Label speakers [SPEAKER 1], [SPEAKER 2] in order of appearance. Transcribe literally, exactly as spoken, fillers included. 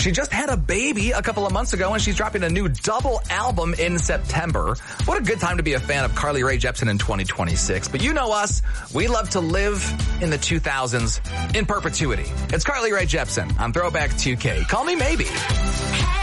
[SPEAKER 1] She just had a baby a couple of months ago, and she's dropping a new double album in September. What a good time to be a fan of Carly Rae Jepsen in twenty twenty-six. But you know us, we love to live in the two thousands in perpetuity. It's Carly Rae Jepsen on Throwback two K. Call me maybe.